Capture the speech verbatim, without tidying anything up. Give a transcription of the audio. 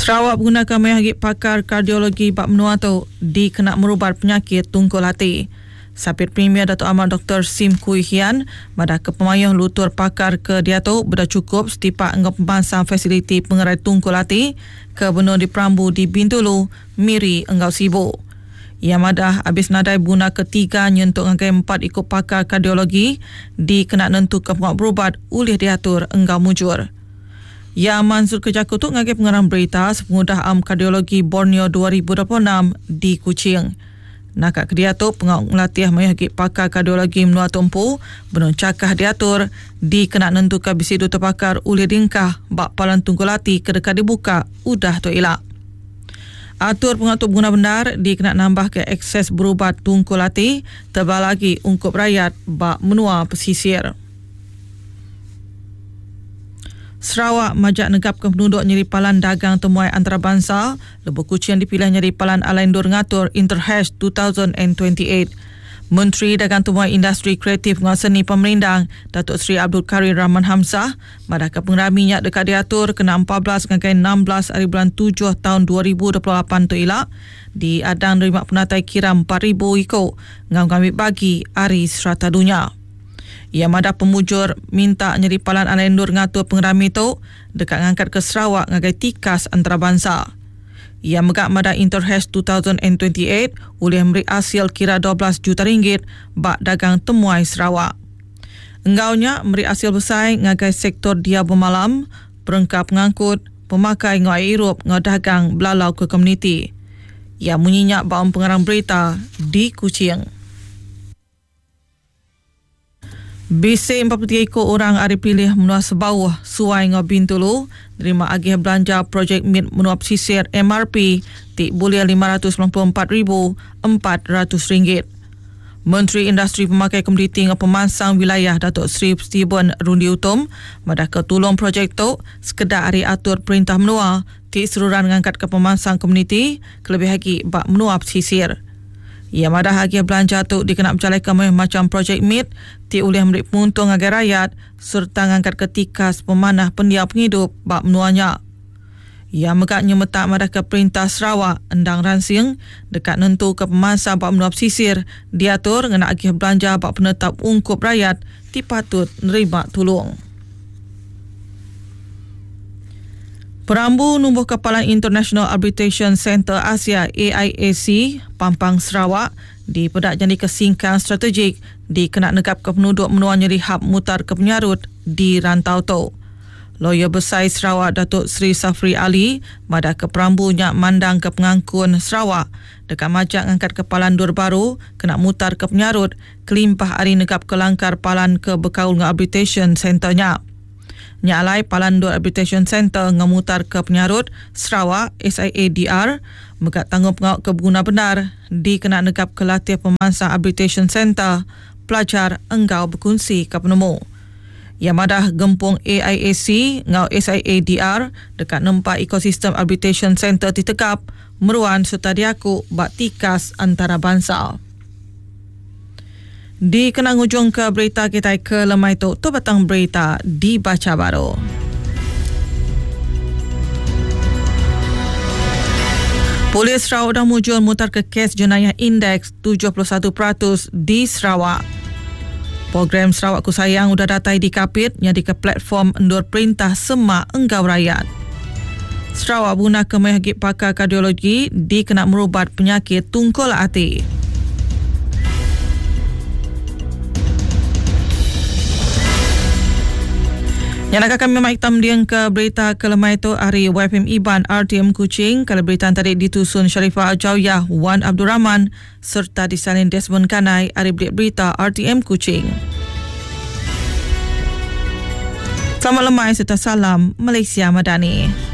Sarawak menggunakan menghagit pakar kardiologi bab menua tu dikena merubat penyakit tungkul hati. Sapit Premier Datuk Ahmad Doktor Sim Kui Hian madah ke pemayuh lutur pakar ke dia tu berdah cukup setipak engkau pembahasan fasiliti pengerai tungkul hati ke benua di Perambu di Bintulu, Miri engkau Sibu. Ia madah habis nadai guna ketiga nyentuk engkau empat ikut pakar kardiologi dikena nentu ke penguat berubat oleh diatur engkau mujur. Ya Mansur Kejakutuk ngagai pengarang berita sepengudah am kardiologi Borneo dua ribu dua puluh enam di Kuching. Nakak kediatuk pengawal melatih mayagik pakar kardiologi menua tumpu benun cakah diatur dikena nentukan bisi duta pakar oleh dingkah bak palan tungkul hati kedekat dibuka udah tu elak. Atur pengatur guna benar dikena nambah ke akses berubat tungkul hati tebal lagi ungkup rakyat bak menua pesisir. Sarawak majak negap ke penduduk nyeri palan dagang temuai antarabangsa lebuh Kuching dipilih nyeri palan alaindur ngatur Interhash dua ribu dua puluh lapan. Menteri Dagang Temuai Industri Kreatif dengan Seni Pemerintah Datuk Seri Abdul Karim Rahman Hamzah madah ke pengraminya dekat diatur kena empat belas hingga enam belas hari bulan tujuh tahun dua ribu dua puluh lapan tu elak di adang nerima penatai kira empat ribu ikut ngambil bagi hari serata dunia. Ia madah pemujur minta nyeri palan alaindur ngatur pengerami tu dekat ngangkat ke Sarawak ngagai tikas antarabangsa. Ia megak madah Interhash dua ribu dua puluh lapan oleh memberi hasil kira dua belas juta ringgit bak dagang temuai Sarawak. Enggaunya memberi hasil besar ngagai sektor dia bermalam, perengkap pengangkut, pemakai ngau Europe ngau dagang belalau ke komuniti. Ia menyenyak baum pengarang berita di Kuching. Bisi empat puluh tiga ikut orang hari pilih menua sebawah Suai ngau Bintulu terima agih belanja projek mit menua pesisir M R P tik boleh lima ratus sembilan puluh empat ribu empat ratus ringgit. Menteri Industri Pemakai Komoditi ngau Pemansang Wilayah Datuk Seri Stephen Rundi Utom madah ketulung projek tu sekedar hari atur perintah menua tik seruran ngangkat ke pemansang komuniti kelebih lagi bak menua pesisir. Ia madah agih belanja tu dikena bercalaikan macam projek mit ti oleh memberi penguntung agar rakyat serta ngangkat ketikas pemanah pendia penghidup bak menuanya. Ia megaknya metak madah ke perintah Sarawak endang ransing dekat nentu ke pemasa bak menua pesisir diatur ngena agih belanja bak penetap ungkup rakyat ti patut nerima tolong. Perambu numbuh Kapalan International Arbitration Centre Asia A I A C Pampang Sarawak di pedak jadi kesingkang strategik di kena negap ke penduduk menua nyeri hab mutar ke penyarut di rantau tu. Lawyer Besar Sarawak Datuk Seri Safri Ali madah ke Perambu nyak mandang ke pengangkun Sarawak dekat majak ngangkat kepalan dur baru kena mutar ke penyarut kelimpah hari negap ke langkar palan ke Bekaul dengan Arbitration Centre nya. Nyalai Palan Dur Arbitration Centre ngamutar ke penyarut Sarawak S I A D R megat tanggung pengawal kebeguna benar di kena negap ke latih pemansang Arbitration Centre pelajar enggau berkongsi ke penemu. Ia madah gempung A I A C ngau S I A D R dekat nempat ekosistem Arbitration Centre ditekap meruan serta diaku bak tikas antarabangsa. Di kenang ujung ke berita kita ke lemai tu, tu batang berita dibaca baru. Polis Sarawak dah mujur mutar ke kes jenayah indeks tujuh puluh satu peratus di Sarawak. Program Sarawak Ku Sayang udah datai di kapit yang di ke platform endur perintah semak enggau rakyat. Sarawak guna ke menghagit pakar kardiologi di kena merubat penyakit tungkul hati. Yang nak kami memang hitam dia ke berita kelemai itu hari Y F M Iban R T M Kuching. Kalau berita tadi ditusun Sharifah Ajawyah, Wan Abdul Rahman serta disalin Desmond Kanai hari berita R T M Kuching. Selamat lemai serta salam Malaysia Madani.